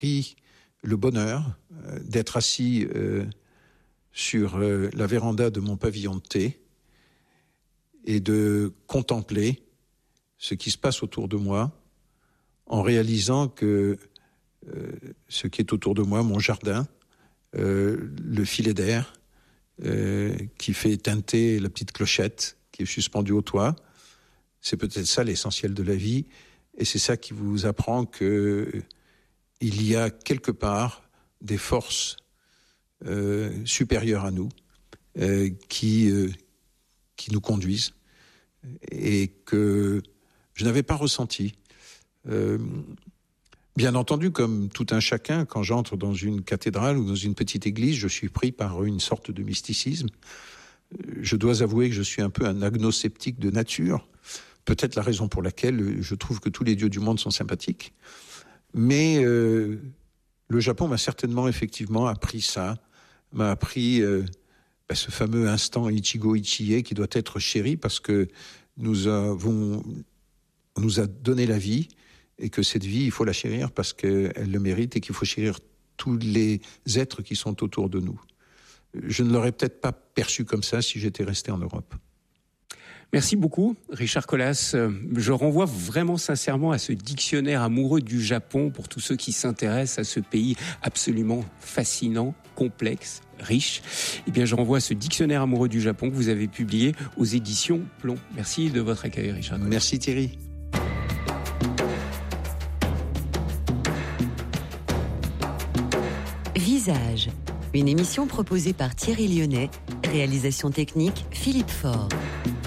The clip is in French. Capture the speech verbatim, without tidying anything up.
pris le bonheur euh, d'être assis euh, sur euh, la véranda de mon pavillon de thé et de contempler ce qui se passe autour de moi en réalisant que euh, ce qui est autour de moi, mon jardin, euh, le filet d'air euh, qui fait tinter la petite clochette qui est suspendue au toit, c'est peut-être ça l'essentiel de la vie, et c'est ça qui vous apprend que il y a quelque part des forces euh, supérieures à nous euh, qui euh, qui nous conduisent et que je n'avais pas ressenti. Euh, bien entendu, comme tout un chacun, quand j'entre dans une cathédrale ou dans une petite église, je suis pris par une sorte de mysticisme. Je dois avouer que je suis un peu un agnosceptique de nature, peut-être la raison pour laquelle je trouve que tous les dieux du monde sont sympathiques. Mais euh, le Japon m'a certainement effectivement appris ça, m'a appris euh, bah, ce fameux instant Ichigo Ichie qui doit être chéri parce que nous avons, on nous a donné la vie et que cette vie, il faut la chérir parce qu'elle le mérite et qu'il faut chérir tous les êtres qui sont autour de nous. Je ne l'aurais peut-être pas perçu comme ça si j'étais resté en Europe. Merci beaucoup, Richard Colas. Je renvoie vraiment sincèrement à ce dictionnaire amoureux du Japon pour tous ceux qui s'intéressent à ce pays absolument fascinant, complexe, riche. Eh bien, je renvoie à ce dictionnaire amoureux du Japon que vous avez publié aux éditions Plomb. Merci de votre accueil, Richard Colas. Merci Thierry. Visage, une émission proposée par Thierry Lyonnais, réalisation technique Philippe Faure.